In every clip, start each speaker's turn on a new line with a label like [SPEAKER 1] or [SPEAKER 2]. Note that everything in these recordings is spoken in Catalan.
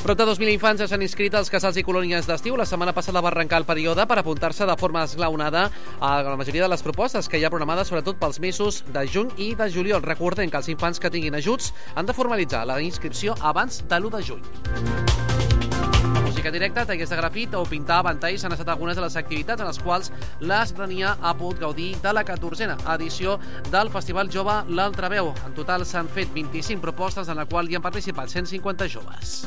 [SPEAKER 1] Prop de 2.000 infants ja s'han inscrit als casals i colònies d'estiu. La setmana passada va arrencar el període per apuntar-se de forma esglaonada a la majoria de les propostes que hi ha programades, sobretot pels mesos de juny i de juliol. Recordem que els infants que tinguin ajuts han de formalitzar la inscripció abans de l'1 de juny. Música directa, tallers de grafit o pintar ventalls han estat algunes de les activitats en les quals la ciutadania ha pogut gaudir de la 14a edició del Festival Jove L'Altra Veu. En total s'han fet 25 propostes en la qual hi han participat 150 joves.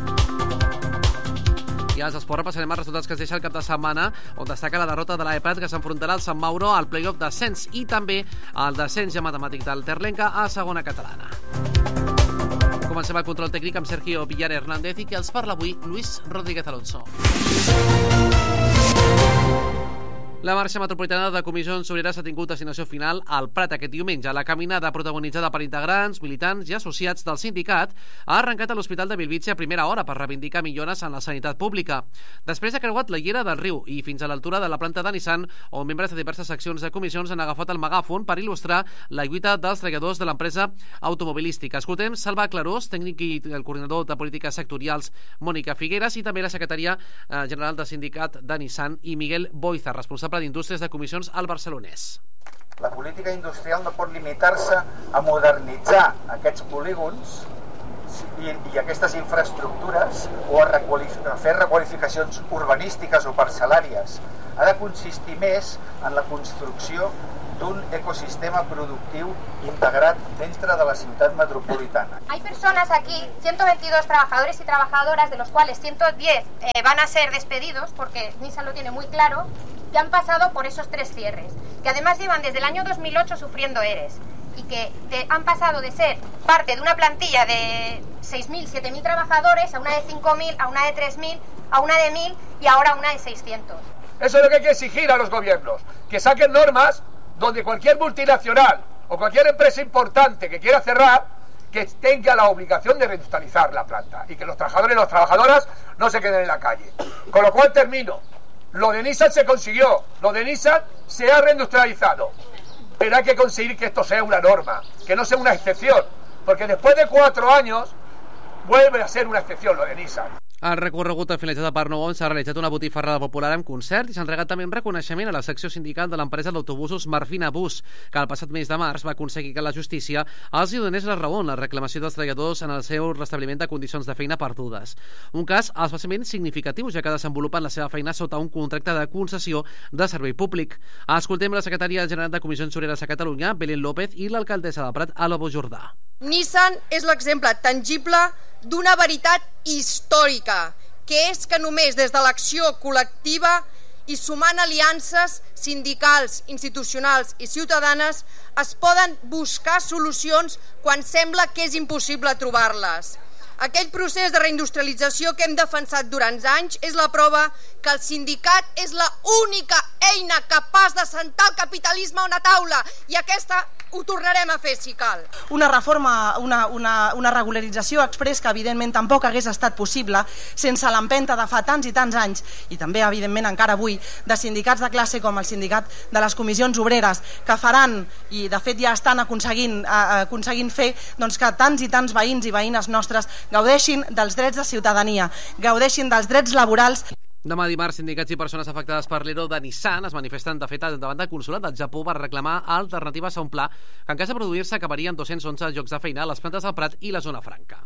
[SPEAKER 1] I als esports repassarem els resultats que es deixa el cap de setmana, on destaca la derrota de l'Eprat, que s'enfrontarà al Sant Mauro al play-off d'ascens, i també el descens ja matemàtic del Terlenca a segona catalana. Comencem el control tècnic amb Sergio Villar Hernández i que els parla avui Luis Rodríguez Alonso. La marxa metropolitana de Comissions Obreres ha tingut destinació final al Prat aquest diumenge. La caminada protagonitzada per integrants, militants i associats del sindicat ha arrencat a l'Hospital de Bellvitge a primera hora per reivindicar millores en la sanitat pública. Després ha creuat la Llera del Riu i fins a l'altura de la planta de Nissan, on membres de diverses seccions de comissions han agafat el megàfon per il·lustrar la lluita dels treballadors de l'empresa automobilística. Escoltem Salva Clarós, tècnic i el coordinador de polítiques sectorials Mònica Figueras, i també la secretària general del sindicat de Nissan, i Miguel Boiza, responsable d'Indústries de Comissions al Barcelonès.
[SPEAKER 2] La política industrial no pot limitar-se a modernitzar aquests polígons i aquestes infraestructures o a fer requalificacions urbanístiques o parcel·làries. Ha de consistir més en la construcció d'un ecosistema productiu integrat dentro de la ciutat metropolitana.
[SPEAKER 3] Hay personas aquí, 122 trabajadores y trabajadoras, de los cuales 110 van a ser despedidos, porque Nissan lo tiene muy claro, que han pasado por esos 3 cierres, que además llevan desde el año 2008 sufriendo ERES, y que han pasado de ser parte de una plantilla de 6.000, 7.000 trabajadores a una de 5.000, a una de 3.000, a una de 1.000 y ahora a una de 600.
[SPEAKER 4] Eso es lo que hay que exigir a los gobiernos, que saquen normas donde cualquier multinacional o cualquier empresa importante que quiera cerrar, que tenga la obligación de reindustrializar la planta y que los trabajadores y las trabajadoras no se queden en la calle. Con lo cual termino. Lo de Nissan se consiguió, lo de Nissan se ha reindustrializado, pero hay que conseguir que esto sea una norma, que no sea una excepción, porque después de 4 años vuelve a ser una excepción lo de Nissan.
[SPEAKER 1] El recorregut ha finalitzat a Parc Nou, on s'ha realitzat una botifarrada popular amb concert i s'ha entregat també un reconeixement a la secció sindical de l'empresa d'autobusos Marfina Bus, que el passat mes de març va aconseguir que la justícia els donés la raó en la reclamació dels treballadors en el seu restabliment de condicions de feina perdudes. Un cas especialment significatiu, ja que desenvolupen la seva feina sota un contracte de concessió de servei públic. Escoltem la secretària general de Comissions Obreres a Catalunya, Belén López, i l'alcaldessa de Prat, Alba Jordà.
[SPEAKER 5] Nissan és l'exemple tangible d'una veritat històrica, que és que només des de l'acció col·lectiva i sumant aliances sindicals, institucionals i ciutadanes es poden buscar solucions quan sembla que és impossible trobar-les. Aquell procés de reindustrialització que hem defensat durant anys és la prova que el sindicat és l'única eina capaç de sentar el capitalisme a una taula, i aquesta ho tornarem a fer si cal.
[SPEAKER 6] Una reforma, una regularització express que evidentment tampoc hagués estat possible sense l'empenta de fa tants i tants anys, i també evidentment encara avui, de sindicats de classe com el sindicat de les comissions obreres, que faran, i de fet ja estan aconseguint fer, doncs, que tants i tants veïns i veïnes nostres gaudeixin dels drets de ciutadania, gaudeixin dels drets laborals.
[SPEAKER 1] Demà dimarts, sindicats i persones afectades per l'ERO de Nissan es manifesten de fet davant del consolat del Japó per reclamar alternatives a un pla que en cas de produir-se acabaria amb 211 llocs de feina a les plantes del Prat i la zona franca.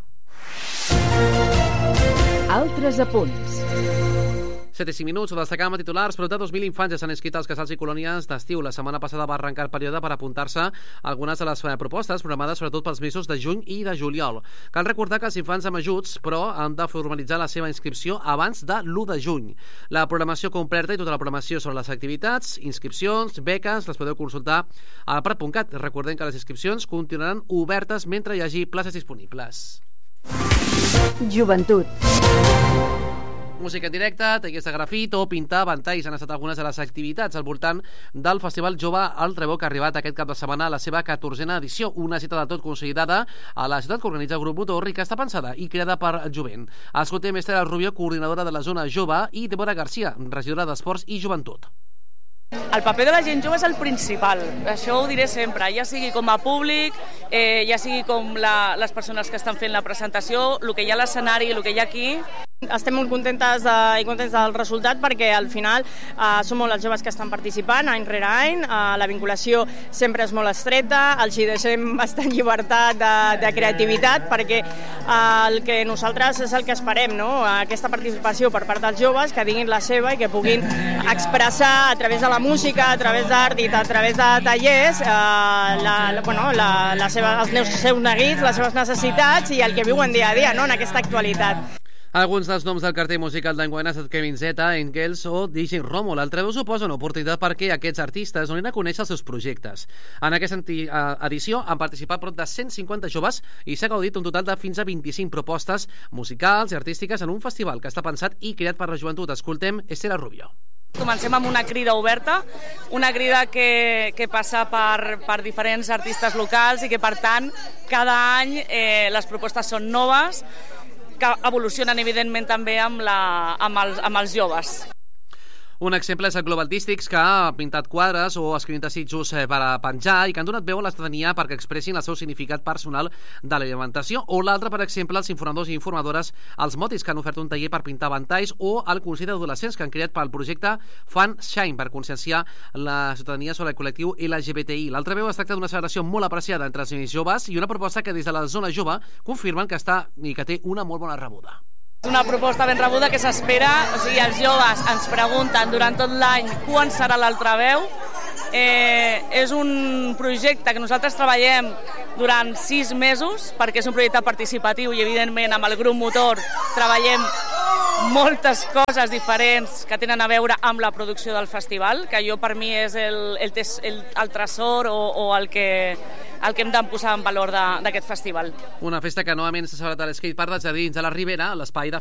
[SPEAKER 7] Altres apunts.
[SPEAKER 1] 7:05 minuts, ho destacàvem a titulars. Prop de 2.000 infants ja s'han inscrit als casals i colònies d'estiu. La setmana passada va arrencar el període per apuntar-se a algunes de les propostes programades sobretot pels mesos de juny i de juliol. Cal recordar que els infants amb ajuts, però, han de formalitzar la seva inscripció abans de l'1 de juny. La programació completa i tota la programació sobre les activitats, inscripcions, beques, les podeu consultar a prat.cat. Recordem que les inscripcions continuaran obertes mentre hi hagi places disponibles.
[SPEAKER 7] Joventut.
[SPEAKER 1] Música en directe, tallers de grafit o pintar ventalls han estat algunes de les activitats al voltant del Festival Jove L'Altra Veu, que ha arribat aquest cap de setmana a la seva 14a edició, una cita de tot consolidada a la ciutat que organitza el grup motor i que està pensada i creada per jovent. Escoltem Estela Rubio, coordinadora de la zona jove, i Débora Garcia, regidora d'Esports i Joventut.
[SPEAKER 8] El paper de la gent jove és el principal, això ho diré sempre, ja sigui com a públic, ja sigui com les persones que estan fent la presentació, el que hi ha a l'escenari, el que hi ha aquí.
[SPEAKER 9] Estem molt contentes i contents del resultat perquè al final som molt els joves que estan participant any rere any, la vinculació sempre és molt estreta, els hi deixem bastant llibertat de creativitat perquè el que nosaltres és el que esperem, no? Aquesta participació per part dels joves, que diguin la seva i que puguin expressar a través de la música, a través d'art i a través de tallers els seus neguits, les seves necessitats i el que viuen dia a dia, no? En aquesta actualitat.
[SPEAKER 1] Alguns dels noms del cartell musical d'enguany han estat Kevin Zeta, Engels o DJ Romo. L'altreveu suposa una oportunitat perquè aquests artistes donin a conèixer els seus projectes. En aquesta edició han participat prop de 150 joves i s'ha gaudit un total de fins a 25 propostes musicals i artístiques en un festival que està pensat i creat per la joventut. Escoltem Estela Rubio.
[SPEAKER 8] Comencem amb una crida oberta, una crida que passa per diferents artistes locals i que, per tant, cada any les propostes són noves, que evolucionen, evidentment, també amb els joves.
[SPEAKER 1] Un exemple és el Global Districts, que ha pintat quadres o escrit desitjos per a penjar i que han donat veu a la ciutadania perquè expressin el seu significat personal de l'alimentació. O l'altre, per exemple, els informadors i informadores, els motis, que han ofert un taller per pintar ventalls, o el Consell d'Adolescents, que han creat pel projecte Fun Shine per conscienciar la ciutadania sobre el col·lectiu LGBTI. L'altre veu es tracta d'una celebració molt apreciada entre els joves i una proposta que des de la zona jove confirmen que està i que té una molt bona rebuda.
[SPEAKER 8] És una proposta ben rebuda que s'espera, o sigui, els joves ens pregunten durant tot l'any quan serà l'altaveu. És un projecte que nosaltres treballem durant 6 mesos perquè és un projecte participatiu i, evidentment, amb el grup motor treballem moltes coses diferents que tenen a veure amb la producció del festival, que per mi és el tresor o el que hem de posar en valor d'aquest festival.
[SPEAKER 1] Una festa que novament s'ha celebrat a l'Skatepark dels Jardins de la Ribera, l'espai de